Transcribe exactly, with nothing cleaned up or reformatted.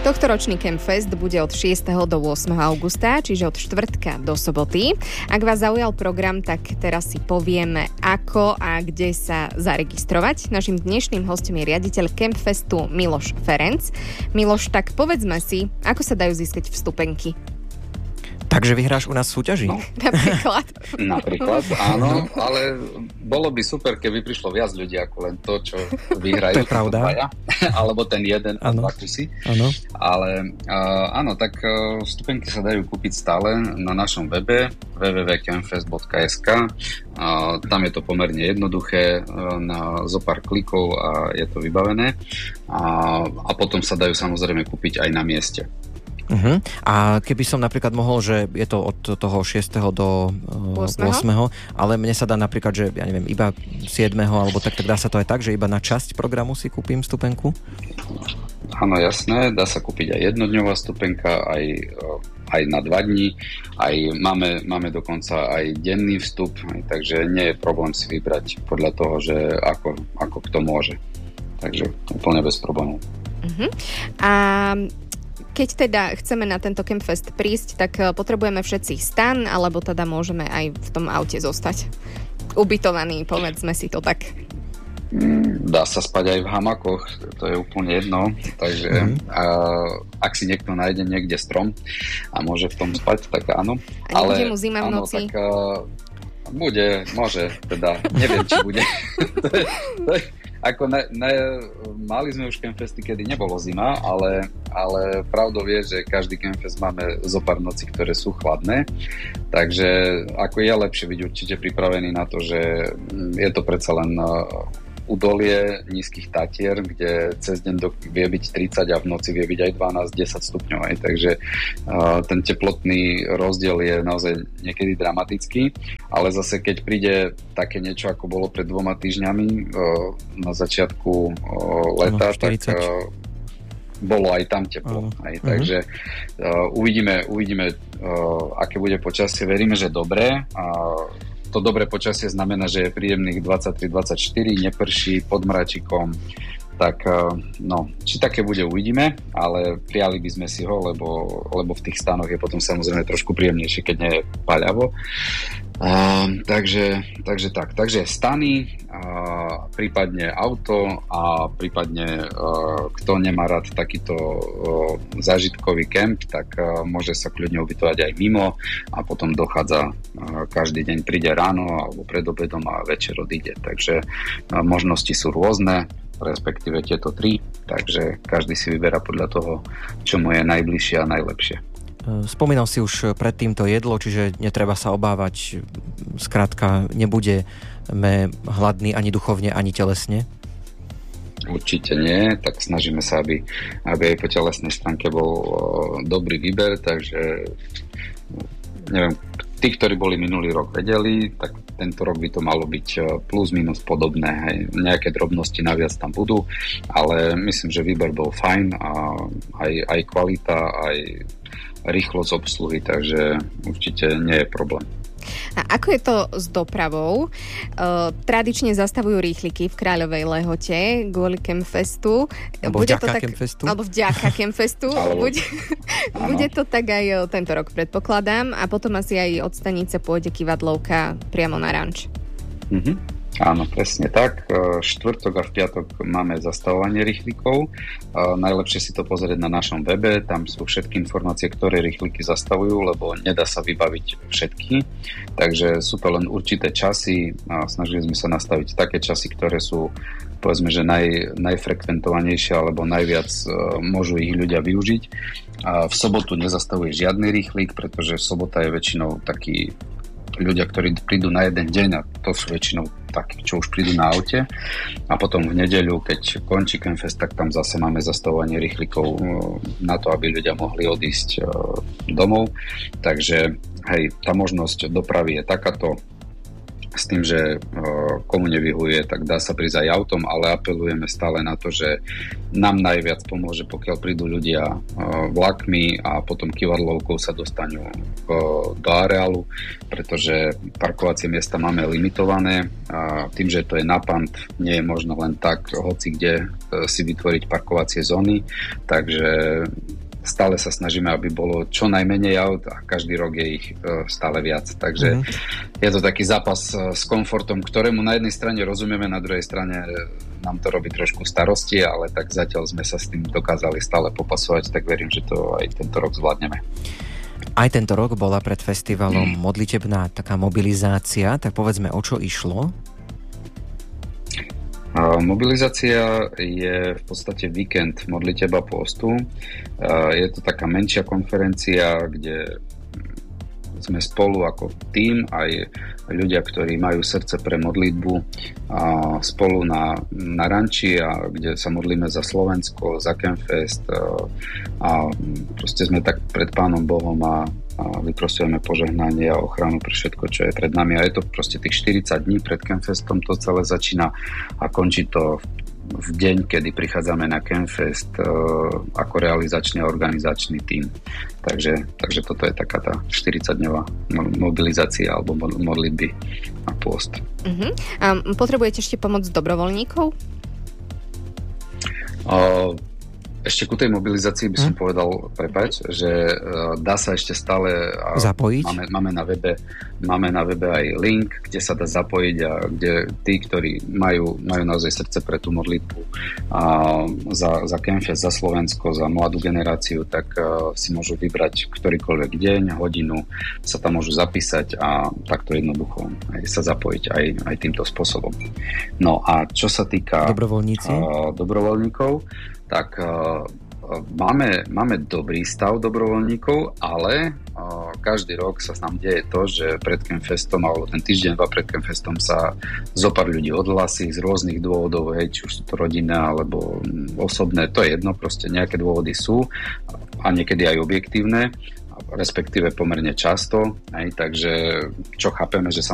Tohtoročný Campfest bude od šiesteho do ôsmeho augusta, čiže od štvrtka do soboty. Ak vás zaujal program, tak teraz si povieme, ako a kde sa zaregistrovať. Naším dnešným hostom je riaditeľ Campfestu Miloš Ferenc. Miloš, tak povedzme si, ako sa dajú získať vstupenky. Takže vyhráš u nás v súťaži? No. Napríklad. Napríklad, áno, ale bolo by super, keby prišlo viac ľudí ako len to, čo vyhrajú. To je pravda. Dvaja, alebo ten jeden a dva kusy. Áno. Ale uh, áno, tak uh, vstupenky sa dajú kúpiť stále na našom webe w w w bodka campfest bodka es ka. Uh, tam je to pomerne jednoduché, uh, na zo pár klikov a je to vybavené. Uh, a potom sa dajú samozrejme kúpiť aj na mieste. Uh-huh. A keby som napríklad mohol, že je to od toho šiesteho do uh, ôsmeho, ale mne sa dá napríklad, že ja neviem, iba siedmeho alebo tak, tak dá sa to aj tak, že iba na časť programu si kúpim vstupenku? Áno, jasné, dá sa kúpiť aj jednodňová vstupenka, aj, aj na dva dní, aj máme, máme dokonca aj denný vstup, takže nie je problém si vybrať podľa toho, že ako, ako kto môže. Takže úplne bez problémov. Uh-huh. A keď teda chceme na tento Campfest prísť, tak potrebujeme všetci stan, alebo teda môžeme aj v tom aute zostať ubytovaní, povedzme si to tak. Dá sa spať aj v hamakoch, to je úplne jedno, takže mm. a, ak si niekto nájde niekde strom a môže v tom spať, tak áno. A nebude mu zima v noci? Tak, a, bude, môže, teda neviem, či bude. to je, to je, Ako ne, ne, mali sme už Campfesty, kedy nebolo zima, ale, ale pravdou je, že každý Campfest máme zo pár nocí, ktoré sú chladné, takže ako je lepšie byť určite pripravený na to, že je to predsa len údolie nízkych Tatier, kde cez deň do, vie byť tridsať a v noci vie byť aj dvanásť desať stupňov. Aj. Takže uh, ten teplotný rozdiel je naozaj niekedy dramatický, ale zase keď príde také niečo, ako bolo pred dvoma týždňami uh, na začiatku uh, leta, no, tak uh, bolo aj tam teplo. Aj. Takže uh, uvidíme, uvidíme uh, aké bude počasie. Veríme, že dobré. Uh, To dobré počasie znamená, že je príjemných dvadsaťtri dvadsaťštyri, neprší pod mračikom. Tak no, či také bude, uvidíme, ale prijali by sme si ho, lebo, lebo v tých stanoch je potom samozrejme trošku príjemnejšie, keď nie je paľavo. Uh, takže, takže tak, takže stany, uh, prípadne auto a prípadne uh, kto nemá rád takýto uh, zážitkový kemp, tak uh, môže sa kľudne ubytovať aj mimo a potom dochádza uh, každý deň, príde ráno alebo pred obedom a večer odíde. Takže uh, možnosti sú rôzne, respektíve tieto tri, takže každý si vyberá podľa toho, čo mu je najbližšie a najlepšie. Spomínal si už predtým to jedlo, čiže netreba sa obávať, skrátka nebudeme hladní ani duchovne, ani telesne? Určite nie, tak snažíme sa, aby, aby aj po telesnej stránke bol o, dobrý výber, takže neviem, tí, ktorí boli minulý rok vedeli, tak tento rok by to malo byť plus minus podobné, hej. Nejaké drobnosti naviac tam budú, ale myslím, že výber bol fajn a aj, aj kvalita, aj rýchlosť obsluhy, takže určite nie je problém. A ako je to s dopravou? Uh, tradične zastavujú rýchliky v Kráľovej Lehote kvôli Campfestu. Alebo bude vďaka to tak, Campfestu? Alebo vďaka Campfestu. bude, bude to tak aj tento rok, predpokladám. A potom asi aj od stanice pôjde kývadlovka priamo na ranč. Mhm. Áno, presne tak. Štvrtok a v piatok máme zastavovanie rýchlikov. Najlepšie si to pozrieť na našom webe, tam sú všetky informácie, ktoré rýchliky zastavujú, lebo nedá sa vybaviť všetky. Takže sú to len určité časy. Snažili sme sa nastaviť také časy, ktoré sú, povedzme, že naj, najfrekventovanejšie alebo najviac môžu ich ľudia využiť. V sobotu nezastavuje žiadny rýchlik, pretože sobota je väčšinou taký ľudia, ktorí prídu na jeden deň a to sú väčšinou takí, čo už prídu na aute a potom v nedeľu, keď končí Campfest, tak tam zase máme zastavovanie rýchlikov na to, aby ľudia mohli odísť domov. Takže hej, tá možnosť dopravy je takáto, s tým, že komu nevyhuje, tak dá sa prísť aj autom, ale apelujeme stále na to, že nám najviac pomôže, pokiaľ prídu ľudia vlakmi a potom kývadlovkou sa dostanú do areálu, pretože parkovacie miesta máme limitované a tým, že to je na pant, nie je možno len tak hoci kde si vytvoriť parkovacie zóny, takže stále sa snažíme, aby bolo čo najmenej aut a každý rok je ich stále viac. Takže mm-hmm. je to taký zápas s komfortom, ktorému na jednej strane rozumieme, na druhej strane nám to robí trošku starosti, ale tak zatiaľ sme sa s tým dokázali stále popasovať, tak verím, že to aj tento rok zvládneme. Aj tento rok bola pred festivalom mm. modlitebná taká mobilizácia, tak povedzme, o čo išlo? Mobilizácia je v podstate víkend modliteba postu. Je to taká menšia konferencia, kde sme spolu ako tím, aj ľudia, ktorí majú srdce pre modlitbu, spolu na, na ranči, a kde sa modlíme za Slovensko, za Campfest, a proste sme tak pred Pánom Bohom a, a vyprosujeme požehnanie a ochranu pre všetko, čo je pred nami. A je to proste tých štyridsať dní pred Campfestom, to celé začína a končí to v deň, kedy prichádzame na Campfest uh, ako realizačný a organizačný tím. Takže, takže toto je taká tá štyridsaťdňová mobilizácia alebo modlitby a pôst. Uh-huh. A potrebujete ešte pomoc dobrovoľníkov? Uh, Ešte ku tej mobilizácii by som hmm. povedal, prepáč, že uh, dá sa ešte stále uh, zapojiť. Máme, máme, na webe, máme na webe aj link, kde sa dá zapojiť a kde tí, ktorí majú, majú naozaj srdce pre tú modlitbu uh, za, za Campfest, za Slovensko, za mladú generáciu, tak uh, si môžu vybrať ktorýkoľvek deň, hodinu, sa tam môžu zapísať a takto jednoducho aj sa zapojiť aj, aj týmto spôsobom. No a čo sa týka dobrovoľníci? Uh, dobrovoľníkov, tak uh, máme, máme dobrý stav dobrovoľníkov, ale uh, každý rok sa nám deje to, že pred Campfestom alebo ten týždeň, dva pred Campfestom sa zopár ľudí odhlási z rôznych dôvodov, hej, či už sú to rodinné alebo osobné, to je jedno, proste nejaké dôvody sú a niekedy aj objektívne, respektíve pomerne často, hej, takže čo chápeme, že sa